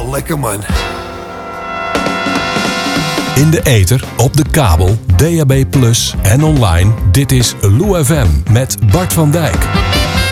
lekker man. In de ether, op de kabel, DAB+ en online. Dit is Lou FM met Bart van Dijk.